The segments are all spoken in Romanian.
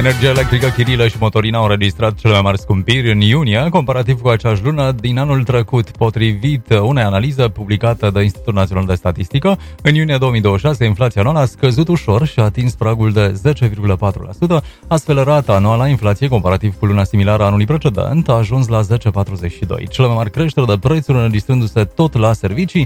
Energia electrică, chirile și motorina au înregistrat cele mai mari scumpiri în iunie, comparativ cu aceeași lună din anul trecut. Potrivit unei analize publicate de Institutul Național de Statistică, în iunie 2026, inflația anuală a scăzut ușor și a atins pragul de 10,4%, astfel rata anuală a inflației, comparativ cu luna similară a anului precedent, a ajuns la 10,42%. Cele mai mari creșteri de prețuri înregistrându-se tot la servicii,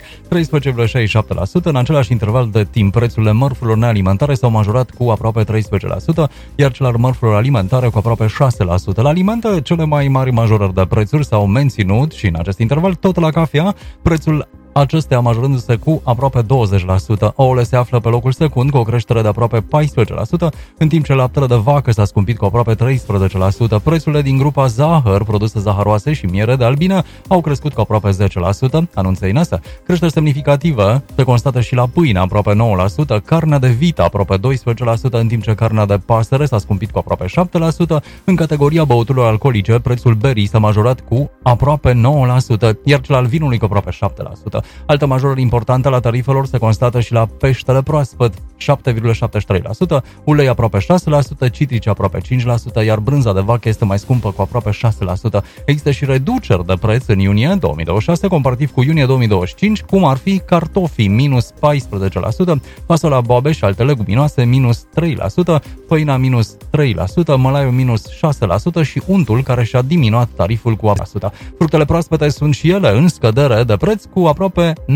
13,67%. În același interval de timp, prețurile mărfurilor nealimentare s-au majorat cu aproape 13%, iar cel al mărfurilor alimentare cu aproape 6%. La alimente, cele mai mari majorări de prețuri s-au menținut și în acest interval tot la cafea, prețul acestea majorându-se cu aproape 20%. Ouăle se află pe locul secund cu o creștere de aproape 14%, în timp ce laptele de vacă s-a scumpit cu aproape 13%. Prețurile din grupa zahăr, produse zaharoase și miere de albină au crescut cu aproape 10%, anunță Inesa. Creșteri semnificative se constată și la pâine, aproape 9%, carnea de vită aproape 12%, în timp ce carnea de pasăre s-a scumpit cu aproape 7%. În categoria băuturilor alcoolice, prețul berii s-a majorat cu aproape 9%, iar cel al vinului cu aproape 7%. Alte majorări importante la tarifelor se constată și la peștele proaspăt, 7,73%, ulei aproape 6%, citrice aproape 5%, iar brânza de vacă este mai scumpă cu aproape 6%. Există și reduceri de preț în iunie 2026, comparativ cu iunie 2025, cum ar fi cartofii, minus 14%, fasolea boabe și alte leguminoase, minus 3%, făina, minus 3%, mălaiul, minus 6% și untul, care și-a diminuat tariful cu 8%. Fructele proaspete sunt și ele în scădere de preț cu aproape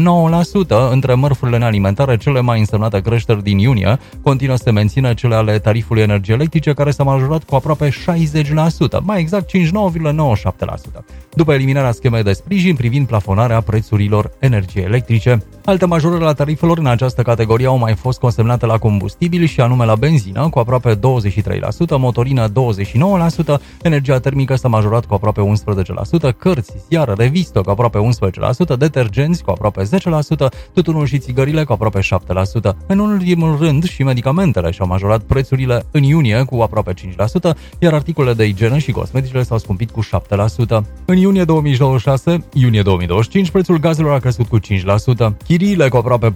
9%. Între mărfurile nealimentare, cele mai însemnate creșteri din iunie continuă să mențină cele ale tarifului energiei electrice, care s-a majorat cu aproape 60%, mai exact 59,97%, după eliminarea schemei de sprijin privind plafonarea prețurilor energiei electrice. Alte majorări la tarifelor în această categorie au mai fost consemnate la combustibili, și anume la benzină cu aproape 23%, motorină 29%, energia termică s-a majorat cu aproape 11%, cărți, ziare, revistă cu aproape 11%, detergenți cu aproape 10%, tutunul și țigările cu aproape 7%. În ultimul rând, și medicamentele și-au majorat prețurile în iunie cu aproape 5%, iar articolele de igienă și cosmeticele s-au scumpit cu 7%. În iunie 2026, iunie 2025, prețul gazelor a crescut cu 5%, chiriile cu aproape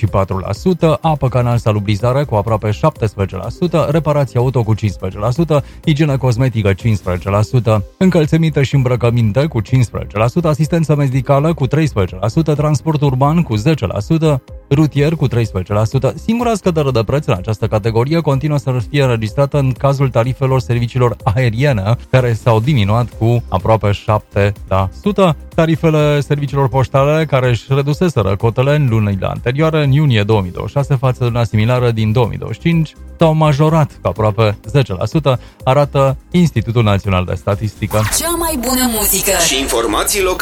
44%, apă, canal, salubrizare cu aproape 17%, reparații auto cu 15%, igienă cosmetică 15%, încălțăminte și îmbrăcăminte cu 15%, asistență medicală cu 13%, transport urban cu 10%, rutier cu 13%. Singura scădere de preț în această categorie continuă să fie înregistrată în cazul tarifelor serviciilor aeriene, care s-au diminuat cu aproape 7%. Tarifele serviciilor poștale, care își reduseseră cotele în lunile anterioare, în iunie 2026, față de luna similară din 2025, s-au majorat cu aproape 10%, arată Institutul Național de Statistică. Cea mai bună muzică și informații locale.